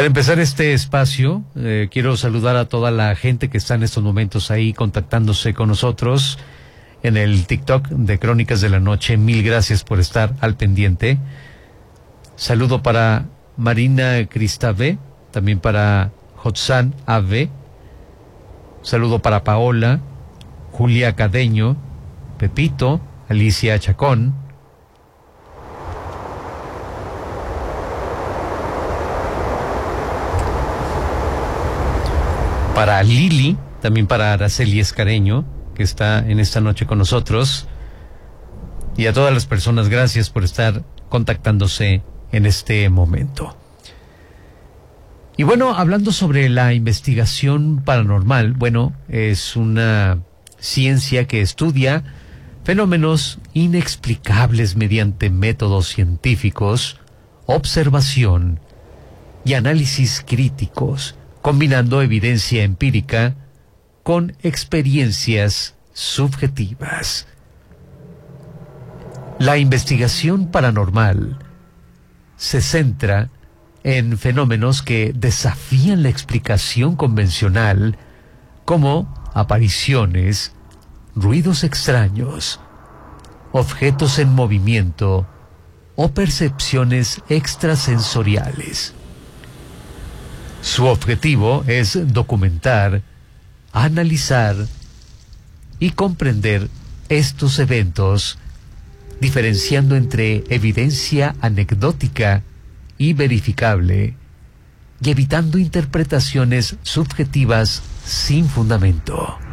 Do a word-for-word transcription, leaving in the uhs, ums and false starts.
Para empezar este espacio, eh, quiero saludar a toda la gente que está en estos momentos ahí contactándose con nosotros en el TikTok de Crónicas de la Noche. Mil gracias por estar al pendiente. Saludo para Marina Cristave, también para Hotsan A V. Saludo para Paola, Julia Cadeño, Pepito, Alicia Chacón. Para Lili, también para Araceli Escareño, que está en esta noche con nosotros. Y a todas las personas, gracias por estar contactándose en este momento. Y bueno, hablando sobre la investigación paranormal, bueno, es una ciencia que estudia fenómenos inexplicables mediante métodos científicos, observación y análisis críticos, combinando evidencia empírica con experiencias subjetivas. La investigación paranormal se centra en fenómenos que desafían la explicación convencional, como apariciones, ruidos extraños, objetos en movimiento o percepciones extrasensoriales. Su objetivo es documentar, analizar y comprender estos eventos, diferenciando entre evidencia anecdótica y verificable, y evitando interpretaciones subjetivas sin fundamento.